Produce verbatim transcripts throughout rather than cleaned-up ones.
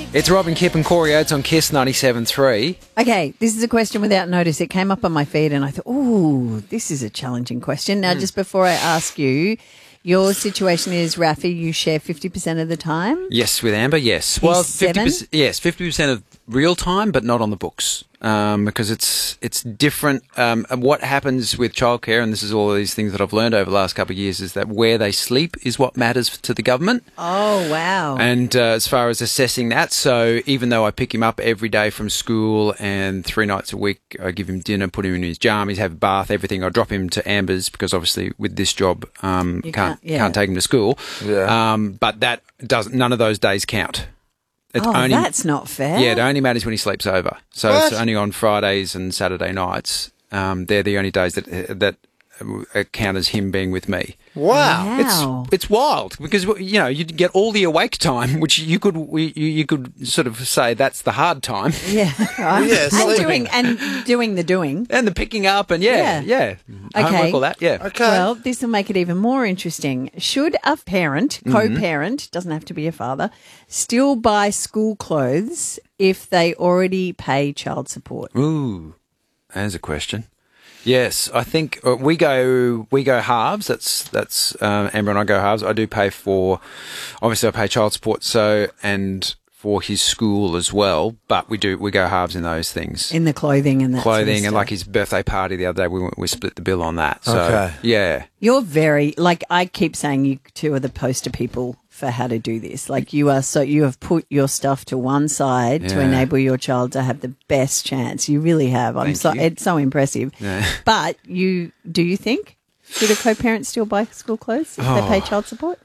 It's Robin, Kip and Corey Oates on Kiss ninety-seven point three. Okay, this is a question without notice. It came up on my feed and I thought, ooh, this is a challenging question. Now, mm. just before I ask you, your situation is, Rafi, you share fifty percent of the time? Yes, with Amber, yes. He's well, seven? fifty percent, yes, fifty percent of real time, but not on the books. Um, because it's it's different. Um, and what happens with childcare, and this is all of these things that I've learned over the last couple of years, is that where they sleep is what matters to the government. Oh, wow. And uh, as far as assessing that, so even though I pick him up every day from school and three nights a week, I give him dinner, put him in his jammies, have a bath, everything. I drop him to Amber's because obviously with this job, um, You can't can't- yeah. can't take him to school. Yeah. Um, but that doesn't. None of those days count. It Oh, only, that's not fair. yeah, it only matters when he sleeps over. So What? it's only on Fridays and Saturday nights. Um, they're the only days that that uh, count as him being with me. Wow. Wow. It's it's wild because you know you get all the awake time, which you could you, you could sort of say that's the hard time, Yeah, right. Yeah, and sleeping. doing and doing the doing. and the picking up and yeah Yeah. yeah, Okay. homework, all that, yeah. Okay. Well, this will make it even more interesting. Should a parent, co-parent, doesn't have to be a father, still buy school clothes if they already pay child support? Ooh, there's a question. Yes, I think uh, we go we go halves. That's that's um, Amber and I go halves. I do pay for, obviously I pay child support, so and for his school as well. But we do we go halves in those things, In the clothing and that sort of clothing and stuff. like his birthday party the other day. We we split the bill on that. So Okay. yeah, You're very, like, I keep saying you two are the poster people for how to do this. Like, you are so, you have put your stuff to one side to Yeah. enable your child to have the best chance. You really have. I'm Thank so, you. it's so impressive. Yeah. But you, do you think, should a co-parent still buy school clothes if they Oh. pay child support?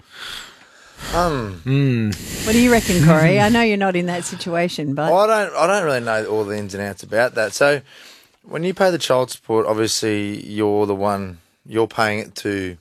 Um, What do you reckon, Corey? I know you're not in that situation, but I don't. I don't really know all the ins and outs about that. So, when you pay the child support, obviously you're the one. You're paying it to,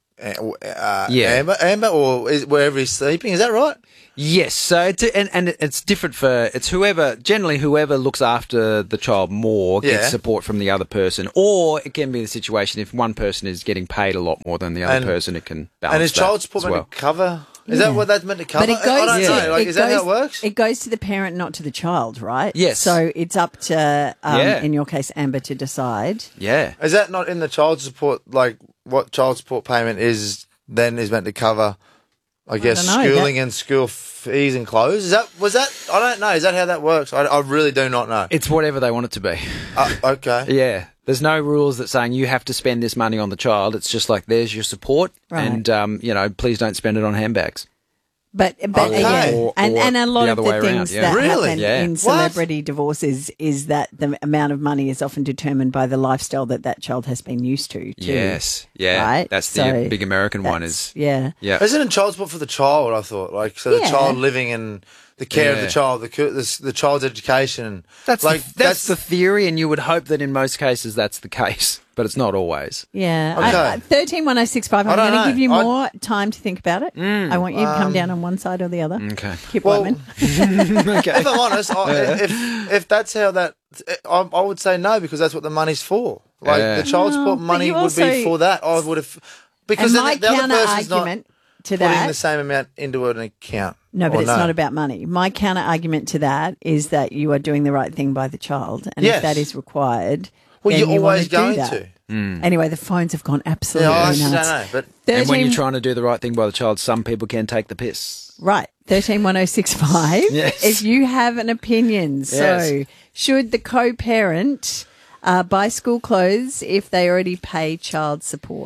uh, Yeah. Amber, Amber, or is, wherever he's sleeping. Is that right? yes. So it's and and it's different for it's whoever generally whoever looks after the child more gets Yeah. support from the other person, or it can be the situation if one person is getting paid a lot more than the other And- person, it can balance And is that child support as meant well. to cover? Is Yeah. that what that's meant to cover? But it goes I don't to, know. Like, it is that goes, how it works? It goes to the parent, not to the child, right? Yes. So it's up to, um, Yeah. in your case, Amber, to decide. Yeah. Is that not in the child support? Like what child support payment is then is meant to cover? I guess don't know, schooling and school fees and clothes. Is that was that? I don't know. Is that how that works? I, I really do not know. It's whatever they want it to be. Uh, okay. Yeah. There's no rules that saying you have to spend this money on the child. It's just like there's your support, Right. and um, you know, please don't spend it on handbags. But, but Okay. yeah, Or- and, or and a lot the of other the way things around, yeah. that Really? happen Yeah. in What? celebrity divorces is that the amount of money is often determined by the lifestyle that that child has been used to. Too, Yes. Yeah. Right? That's the So big American one that's- is yeah. yeah. Isn't it child support for the child? I thought like so the Yeah. child living and the care of Yeah. the child, the cu- the, the child's education. That's like the, that's, the theory, and you would hope that in most cases that's the case, but it's not always. Yeah. Okay. I, I, thirteen one oh six five. I'm I don't going to know. give you I- more time to think about it. I want you to come down on one side or the other. Okay. Kip Well, Whiteman. okay. if I'm honest, I, if if that's how that, I, I would say no because that's what the money's for. Like Yeah. the child No, support but money you would also- be for that. I would have because And then my the, the other counter person's not argument to putting that. the same amount into an account. No, but Or it's not about money. My counter argument to that is that you are doing the right thing by the child, and Yes. if that is required, Well, then you're you always want to do going that. to. Anyway, the phones have gone absolutely Yeah, I actually nuts. don't know, but And when you're thirteen trying to do the right thing by the child, some people can take the piss. Right, thirteen one oh six five. Yes. If you have an opinion, so Yes. should the co-parent uh, buy school clothes if they already pay child support?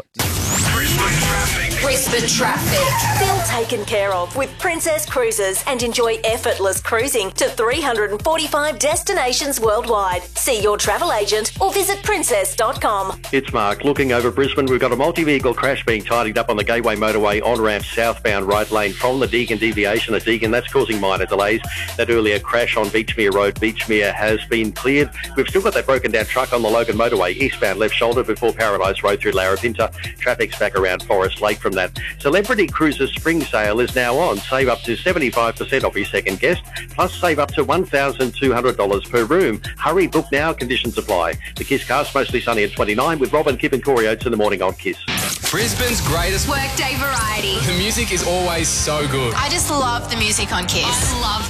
Brisbane traffic. Feel taken care of with Princess Cruises and enjoy effortless cruising to three hundred forty-five destinations worldwide. See your travel agent or visit princess dot com. It's Mark. Looking over Brisbane, we've got a multi-vehicle crash being tidied up on the Gateway Motorway on-ramp southbound right lane from the Deagon deviation at Deagon. That's causing minor delays. That earlier crash on Beachmere Road, Beachmere, has been cleared. We've still got that broken down truck on the Logan Motorway, eastbound left shoulder before Paradise Road through Larapinta. Traffic's back around Forest Lake from that. Celebrity Cruises Spring Sale is now on. Save up to seventy-five percent off your second guest, plus save up to one thousand two hundred dollars per room. Hurry, book now, conditions apply. The Kiss Cast, mostly sunny at twenty-nine, with Robin, Kip and Corey Oates in the morning on Kiss. Brisbane's greatest Workday variety. The music is always so good. I just love the music on Kiss. I love